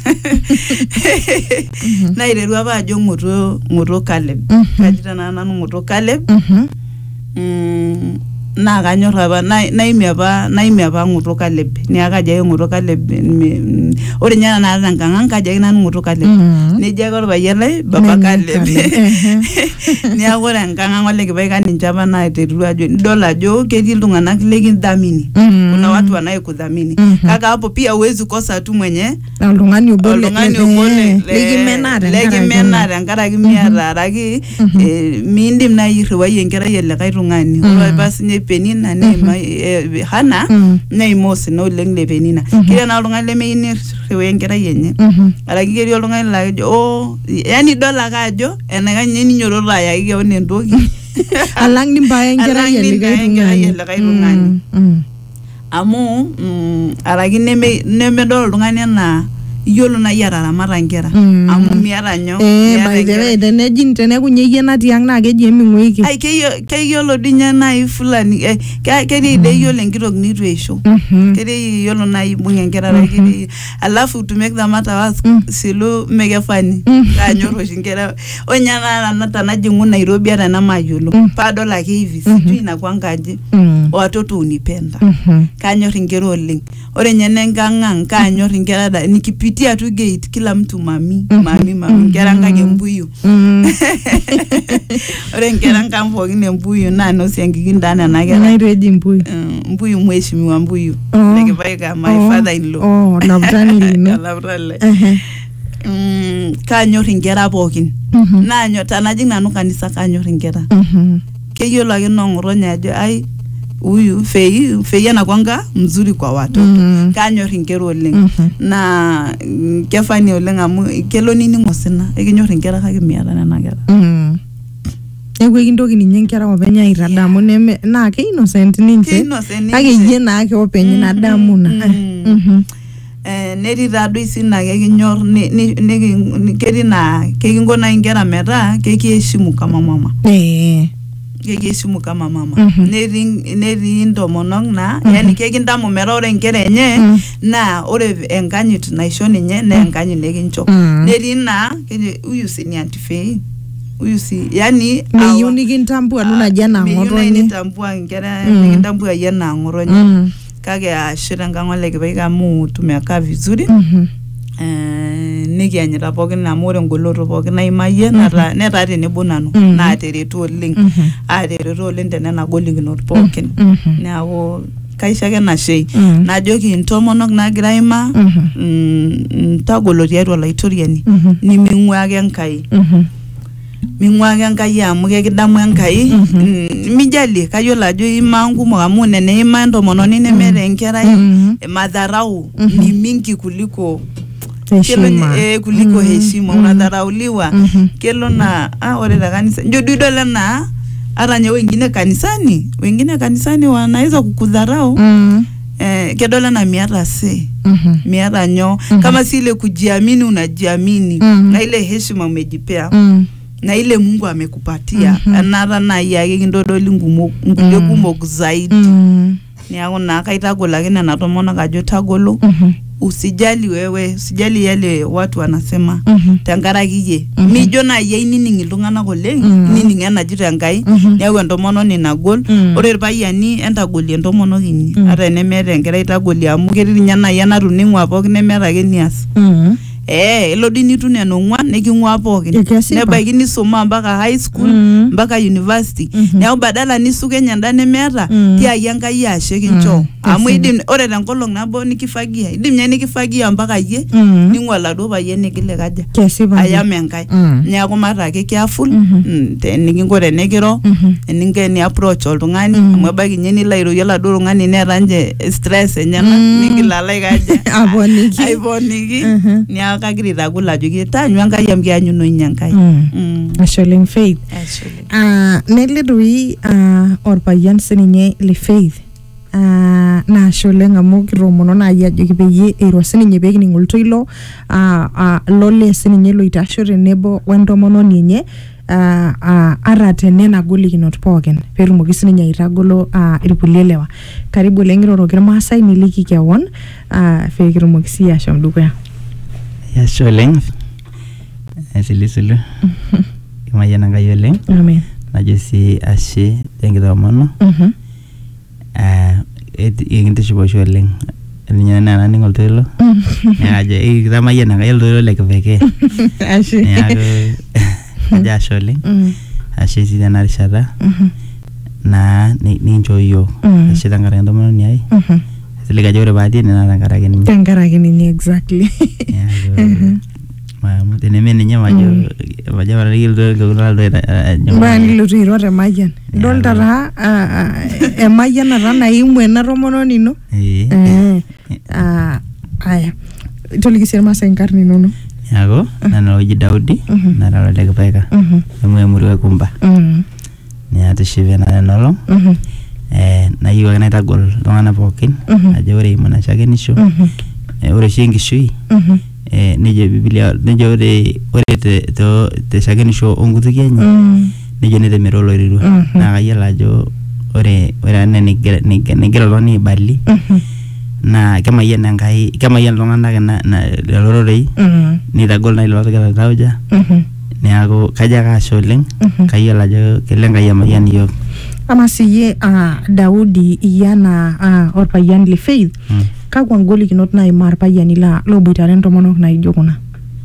na ireru apa ajo ngoto ngoto Caleb kaji tana nanu ngoto Caleb mm na kanyor apa naimi apa naimi apa ngoto Caleb niaka jaye ngoto Caleb ore nyana na nkangang kaja nanu ngoto Caleb nije ko bayele baba Caleb niaka ore nkangang wale kibaika ninjaba na iteru ajo dola jo ketii iltung'anak lekidhamini kuna watu wanayekudhamini kaka hapo pia uwezi kosa tu mwenye oltung'ani obole lekimenare lekimenare nkaraki miata raki mindim na yiriwai enkerai elekai tung'ani ore basi penina nema hana neimosi no lengle penina kile na oltung'ani lemeini riwe enkerai yenye araki keri oltung'ani lajo oh yani dola kajo enakanye ninyoro ya yake one ntoki alang nimba enkerai elekai tung'ani amu araki neme nemedol oltung'ani na yolo na yara ramata nkera amu miara nyo eh by the way teneji tenekunye yie natii ang na keji eming'oiki ai keyo keyolo dinya na ifulani eh keri de yolo enkitok nitu eisho keri yolo na ibunge nkera raki alafu to make the matter worse silu megefani kanyor shingera onyana na tanaji Nairobi hata na mayolo padola hivi sijui na kwangaje watoto unipenda kanyor ngero oleng ore nyene ngangang kanyor ngera nikipitia tu gate kila mtu mami mami mami ngera ngage mbuyu ore ngera ngambo ngine mbuyu na no siangiki ndana na ngera naireji mbuyu mbuyu mheshimiwa mbuyu nikibaika my father in law oh labdani lino labrale mm kanyor ngera pokin nanyo tanaji nanu kanisa kanyor ngera keyolo ake nongoronya ajo ai huyu fei fei anakwanga mzuri kwa watu kanyor ngero oleng na kefani oleng amu kelo nini ngosina ekinyor ngera kake miata nena ngera ewe kindoki ninye nkera openya itadamu neme na ke innocent ninje kake yie na ake openya na damu na eh neri rado isina ke kinyor ni keri na ke kingona ngera meta ke kieshimu kama mama eh kekesimu kama mama mm-hmm. neri neri ndomonong na mm-hmm. yani kekindamu merore nkere enye mm-hmm. na ore enkanyit naisho ninye na enkanyi nekincho mm-hmm. neri na uyu sini antifei uyu si yani meyu nikintambua nuna jana ngoronye meyu nikintambua nkere mm-hmm. nikintambua yana ngoronye mm-hmm. kage ashira ngangole kibaika mu tumeaka vizuri mm-hmm. eh nikianyira pokin na more ngoloto pokin naimaye nata neta tenebo nanu na ateretu oleng ateretu oleng tenena golikinot pokin neaku kaishake na shei najoki ntomonok nagira ima ntagolo tiatua laitoriani niming'uake enkai ming'uake enkai amu kekidamu enkai mijali kayiolo ajo ima nkumok amu nene ima ntomononi nemere enkerai madharau ni mingi kuliko heshima eh kuliko heshima unadharauliwa kelo na ah ore la kanisa ndio didole na hata nye wengine kanisani wengine kanisani wanaweza kukudharau eh kedola na miata se miata nyo kama si ile kujiamini unajiamini na ile heshima umejipea na ile Mungu amekupatia anara na yake kindodoli ngumo ngule kumok zaidi niako na kaitagola kina natomona kajo tagolo usijali wewe usijali yale watu wanasema mm-hmm. tangaraki ye mm-hmm. mijo na ye nining iltung'ana koleng mm-hmm. nining ena jita ngai mm-hmm. neaku ntomono ni nagol mm-hmm. ore irpayiani entagoli ntomono kini mm-hmm. ata nemeeta enkerai itagoli amu ketii ninye na yana runingwa pookin nemeeta ake nias mm-hmm. eh elo dini tu neno ngwan nekingwa pookin nebaiki nisoma mpaka high school mm-hmm. mpaka university mm-hmm. neaku badala nisuke nyanda nemeeta mm-hmm. tiai enkai ashe kincho mm-hmm. amu idim ore tenkolong nabo nikifagia idim nye nikifagia mpaka ye mm-hmm. ningwa laduo paye nikile kaja ayam enkai mm-hmm. neaku mata ake careful mm-hmm. nikingo tenekiro mm-hmm. ninge ni approach oltung'ani mm-hmm. amu ebaiki nye nilo airorie laduo tung'ani neeta nje stress enyana mm-hmm. nigilala kaja aboniki aiboniki mm-hmm. na kagira itagol ajoki tanyu enkai amu kianyuno nya enkai. Asholeng Faith. Asholeng. Ah, neledoi ah orpayian sininye le Faith. Ah, na asholeng amu kiromono na ajoki peyie ero sininye pekining'ol toilo ah ah lole sininye loitasho tenebo wentomononi enye. Uh, uh, ara tenena golikinot pookin petumoki sininye aitagolo uh, irkulie lewa. Karibu lengiroro kirmaasai niliki kewon uh, pekitumoki sii ashom dukuya. Yasho oleng. Asilisulu. Imayiana Enkai oleng. Amen. Najo sii ashe tenkitomono. Mhm. Ah, ekintishipo oshi oleng. Ninye nena ning'ol toilo. Najo ikitamayiana Enkai toilo le kipekee. Ashe. Neaku aja ashe oleng. Ashe sii tena rishata. Naa nincho iyiok. Ashe tenkaraki entomononi ai. Silig ajo ore paadie naa tenkaraki ninye. Tenkaraki ninye exactly. Mamu teneme ninye majo majo marikildo kukuna Bani lotu iro emayian. Dolta taa emayian ata naimu ena tomononi ino. Eh. Ah, aya. Toliki sii irmaasai inkarn inono. Neaku nanu oji Daudi nara le Kipaika. Amu emurua Kumba. Neatishipe naa enolong. Eh, nayieu ake naitagol iltung'anak pookin ajo ore eimu ina shakenisho ore oshi enkishui eh nejo Biblia nejo ore ore te te shakenisho onkutukie enye nejo netemero oloirirua naa kayiolo ajo ore ore ene nigira nigira oltung'ani aibali naa kemayian Enkai kemayian iltung'anak na lororei nitagol naa ilo ogira tauja neaku kajo ake ashe oleng kayiolo ajo kelo Enkai emayian iyiok. Ama siye uh, Daudi iyana uh, orpayian le Faith mm. kakwa ngolikinot naimaa irpayiani la loboitare ntomonok naijo kuna?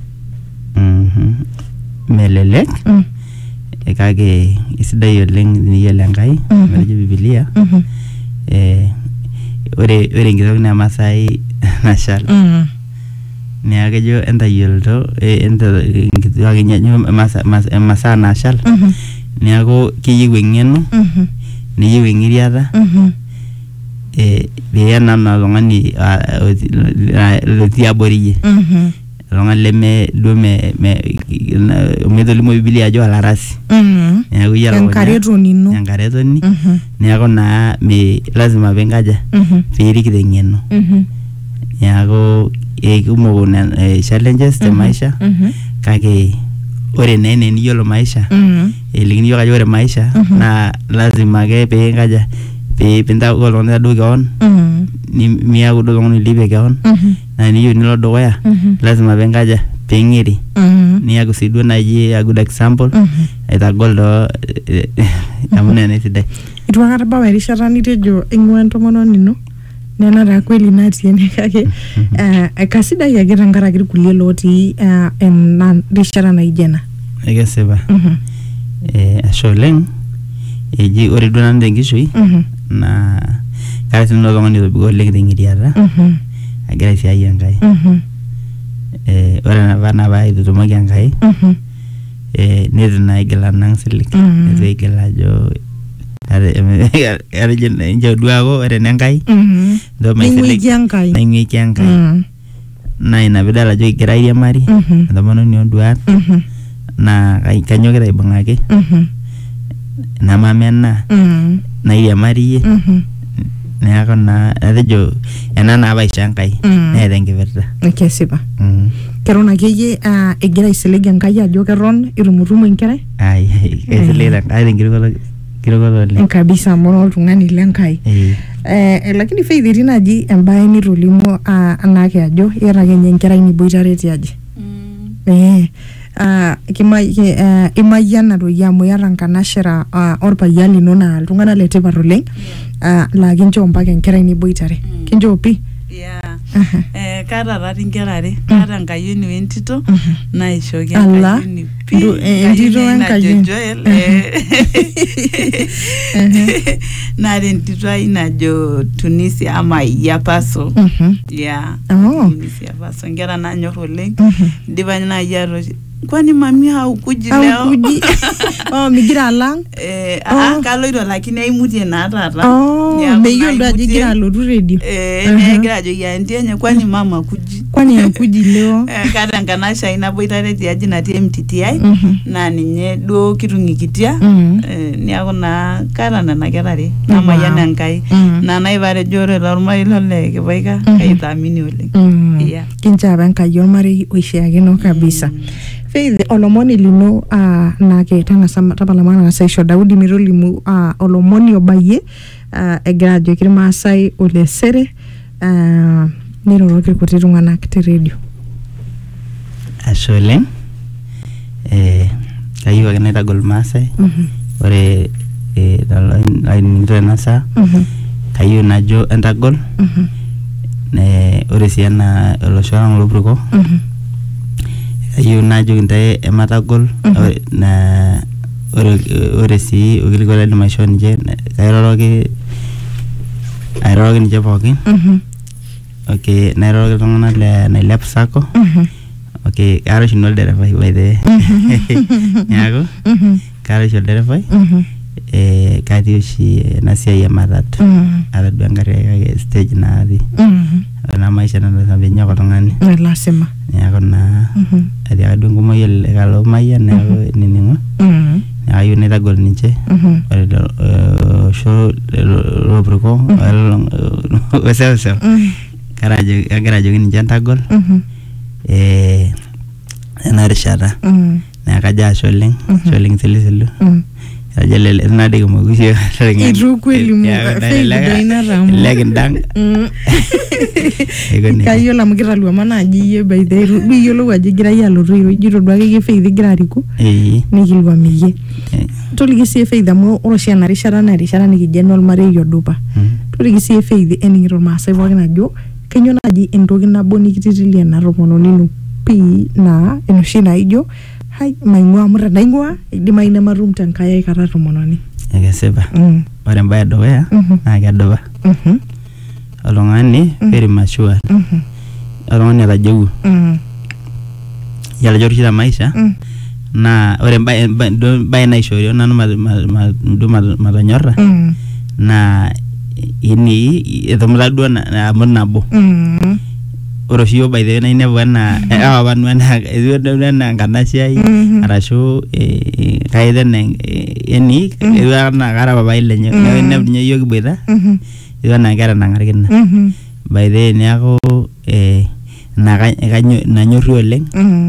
Mhm. Melelek mm. e kake isidai oleng niyiolo Enkai metejo Biblia Mhm. eh ore ore nkitok na Masai nashal Mhm. Neaku ejo entayiolto enta nkitok nyanyo Masa nashal Mhm. Neaku keyieu eng'eno Mhm. neyieu eng'iriata Mhm. eh peyana na oltung'ani lotii abori iyie Mhm. oltung'ani leme duo me metolimu Biblia ajo olarasi. Mhm. Neaku iyiolo enkaretoni ino. enkaretoni Mhm. neaku naa me lazima pengaja piirik teng'eno neaku kumok challenges te maisha kake ore naa ene niyiolo maisha elikini yiok ajo ore maisha naa lazima ake pingaja pintaku oltung'ani taduo keon miaku duo oltung'ani lipie keon na niyieu nilo dukuya lazima pingaja ping'iri niaku sii duo naaji a good example aitagol too amu nena esidai itu aikata bau erishata nitejo ing'ua entomononi ino nena taa kweli natii ene kake kasidai ake tenkaraki irkulie lotii ena rishata naijo ena ekesipa ashe oleng eji ore duo nanu tenkishui naa kara sinanu oltung'ani otobiko oleng teng'iriata agira aisiai Enkai ore enapa naa paitutumoki Enkai netu naa aigil anang' silig netu aigil ajo atejo inchoo duo aaku ore nenkai ning'uiki Enkai naing'uiki Enkai naa ina piidol ajo kigira airiamari entomononi onduat naa kanyokita aibung'aki namamenaa nairiamari iyie neaku naa atejo ena naa paisho Enkai neeta enkipirta kesipa keton akeyie egira aisilig Enkai ajo keton itumutumo enkerai ai kaisilig Enkai tenkirukolo kirukolo oleng kabisa amu oltung'ani lenkai eh lakini Faith etii naaji embaye nitolimuo anake ajo iyata akenye enkerai niboitare tiaji eh ah imayiana doi amu iyata nkanashera orpayian lino naa iltung'anak letipat oleng laa kincho mpaka enkerai niboitare kincho pi yeah eh kaata tati nkera are kaata enkayioni wentito naishoki enkayioni entito enkayioni na entito ai najo Tunisia ama Yapaso yeah Tunisia Paso nkera nanyor oleng dipa naaji kwani mami haukuji leo? Haukuji. Oh, migira alang? Eh, ah, kaloito lakini aimutie na tata. Oh, meyiolo ajo igira alotu radio. Eh, negira ajo yanti enye kwani mama kuji. Kwani hakuji leo? Eh, kata nkanasha inaboitare tiaji natii M T T I na ninye duo kitungikitia. Eh, niaku na kata nana kerare na mayana nkai na naibare jore lormai lole kibaika kaithamini oleng. Yeah. Kinchaba nkai olmarei oishiakino kabisa. Faith olomoni lino uh, nake tanga tapalamana na saisho Daudi Mirolimu uh, olomoni obaye uh, egira ajoki Maasai ole sere uh, niroroke kuti tung'anak te radio. Ashe oleng eh kayieu ake naitagol Maasai ore eh lainito enasa kayieu najo entagol eh ore sii ena olosho lang lopruko kayieu najo intae ematagol na ore ore sii orkilikuai laidim aishoo ninche kairoroki airoroki ninche pookin. Okay, nairoroki iltung'anak le Nailep Sacco. Okay, kaata oshi olderefai by the way. Neeku kaata oshi olderefai eh katii oshi ena siai ematatu ata duo engarri kake stage natii ena maisha natasabenye oltung'ani lasima neeku naa atiaka duo enkumoi ele mayian neeku nining'o ayieu naitagol ninche ore olosho lopruko weseuseu kagira ajoki ninche entagol eh ena rishata neeku kajo ashe oleng ashe oleng silisilu Ajale na de mo gushi ringa. Iru kweli mo faida ina ramu. Legindang. Kayo la mugira lwa mana ajiye by the way yolo ajigira ya lo ro jiro dwa ke faida grariku. Eh. Nikilwa miye. Toligi si faida mo oroshia na rishara na rishara ni general mare yodupa. Toligi si faida eningiro Maasai boga najo kenyo naji entoki nabo nikititilia na romono ninu pi na enoshi naijo hai maingwa mura naingwa idima ina marum tankaya ikara tomononi ekesipa ore mbae doya na kedoba olongani very mature olongani atajewu yala jorishira maisha na ore mbae mbae naishorio nanu matonyorra na ini ethomra duo na nabo oro shio by the way never na awa banu na ezo na nganasia arashu eh kaida na eni ewa na gara baba ile nyo ne nyo yogi beda ewa na gara na ngarikina by the way nyako eh na kanyo na nyoru oleng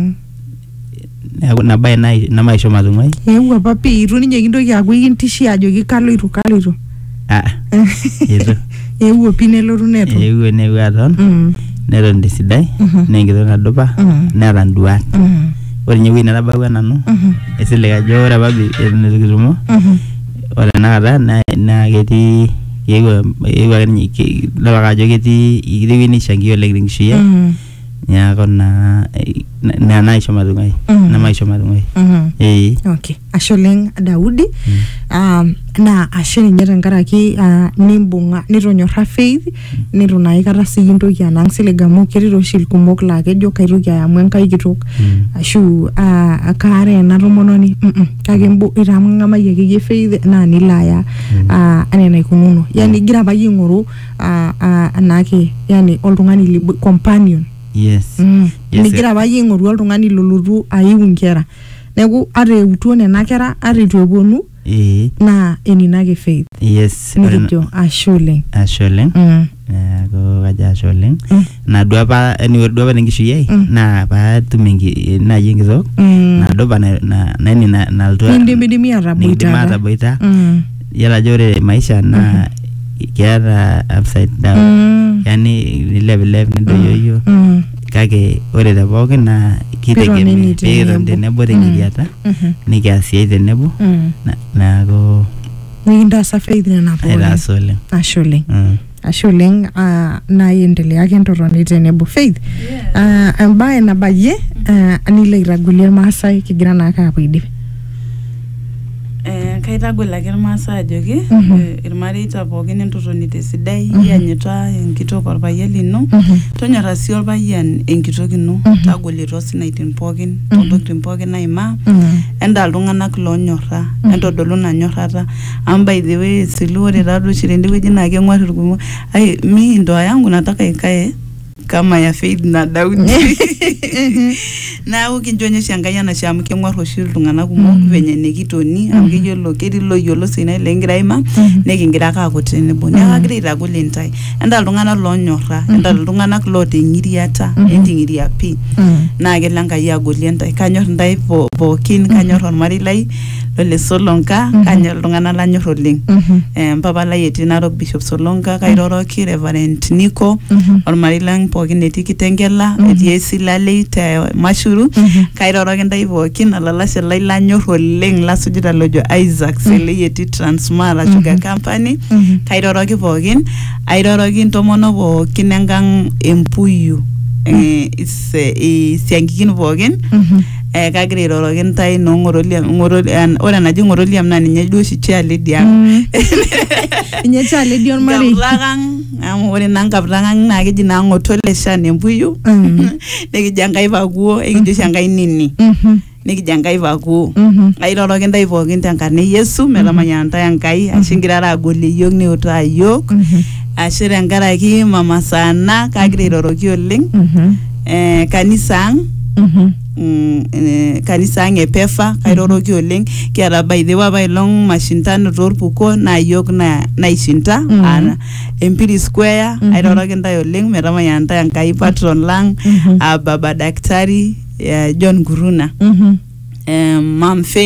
na bay na na maisho mazumai ewa papi iru ninye kindoki akwintishi ajoki kaloiru kaloiru ah ezo ewa pinelo runeto ewa ne wa don neton desidai nengito na dopa nera nduat ore nyewe na bawa nanu esile ajo ore babi enezikitumo ore nakata na na geti yego yego ni la ajo geti igidewi ni shangio legingshiya nyako na na naisho madungai na maisho madungai eh okay asholeng Daudi um na asheni nyere ngaraki nimbunga nitonyorra Faith niruna ikara siyintoki anang silegamu keriro shilkumok lake jo kairoki ayamu enkai kitok ashu akare na romononi kake mbo iramanga mayeke Faith na nilaya ane naikununo yani gira bayinguru anake yani oltungani companion yes mm. yes nigira baye ngoru oltungani lolotu ayiu nkera neeku are utuo nena kera are tueponu eh na eninake Faith yes nikijo ashole ashole mm ko kaja ashole na duapa ni duapa ningishu yai na ba tumingi na yingizo na doba na na ni na na altoa ndimidimi arabuita arabuita yala jore maisha na kiara upside down yani ni level level ndo yoyo kage ore da boga na kitegeme pero de nebo de ngiata nikiasie de nebo na na go ninda sa Faith na pole ela sole ashole ashole na yendelea kentoroni tenebo Faith ambaye na baye anile iragulia Maasai kigira na ka apidi eh kaitagol ake irmaasai ajoki irmareita pookin entotoni tesidai ianyita enkitok orpayian lino tonyora sii orpayian enkitok ino tagolito sinaitin pookin ntokitin pookin naima enda iltung'anak loonyorra entodolu nanyorrata am by the way siluore tatu chirende weji na keng'war irkumo ai mi ndoa yangu nataka ikae kama ya Faith na Daudi na ukinjonyesha Enkai anashamu keng'war oshi iltung'anak kumok venye nekitoni amu keyiolo ketii loyiolo sina ile ngira aima nekingira ake aaku tenebo neeku agira aitagol intai enda iltung'anak loonyorra enda iltung'anak loting'iriata enting'iria pii naa kelo Enkai agolie intai kanyorr intai pookin kanyorr ormarei lai lole Solonka kanyorr iltung'anak lanyorr oleng mpapa lai etii Narok Bishop Solonka kairoroki Reverend Nico ormarei lang pookin etii Kitengela etii Esilalei te Mashuru kairoroki intai pookin alalashe lai lanyorr oleng lasujita lojo Isaac Selei etii Transmara Sugar Company kairoroki pookin airoroki intomonok pookin enkang Empuyu isiankikin pookin eh kagira airoroki intai no ng'oroliam ore enaji ng'oroliam naa ninye duo oshi chair lady ang ninye chair lady ormarei amu ore naa nkaptangang naa keji naa ng'otole shan Empuyu nekiji Enkai pakuo ekiji oshi Enkai nini nikiji Enkai pakuo airoroki intai pookin tenkarna Yesu metamanya intai Enkai ashe ingirara agolie iyiok niutaa iyiok ashe tenkaraki Mama Sana kagira airoroki oleng eh kanisa ang kanisa ang epefa kairoroki oleng kiata by the way long mashindano torpuko na yok na naishinta ana Empiri Square airoroki intai oleng metamanya intai Enkai patron lang baba daktari John Guruna eh Mam